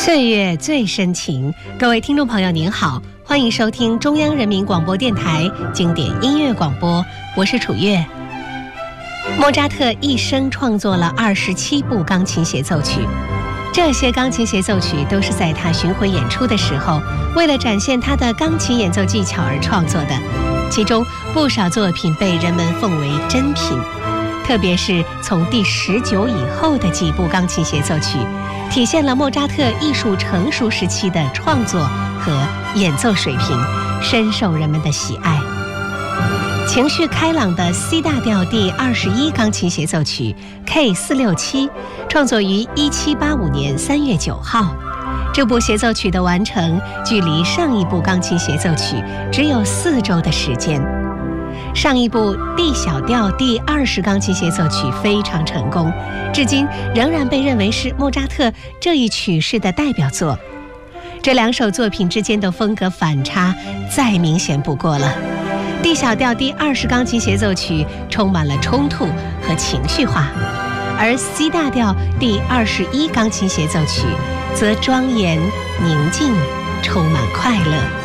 岁月最深情，各位听众朋友您好，欢迎收听中央人民广播电台经典音乐广播，我是楚月。莫扎特一生创作了27部钢琴协奏曲，这些钢琴协奏曲都是在他巡回演出的时候，为了展现他的钢琴演奏技巧而创作的，其中不少作品被人们奉为珍品。特别是从第19以后的几部钢琴协奏曲，体现了莫扎特艺术成熟时期的创作和演奏水平，深受人们的喜爱。情绪开朗的 C 大调第21钢琴协奏曲 K467 创作于1785年3月9号。这部协奏曲的完成距离上一部钢琴协奏曲只有4周的时间。上一部 D 小调第20钢琴协奏曲非常成功，至今仍然被认为是莫扎特这一曲式的代表作。这两首作品之间的风格反差再明显不过了。D 小调第20钢琴协奏曲充满了冲突和情绪化，而 C 大调第21钢琴协奏曲则庄严宁静，充满快乐。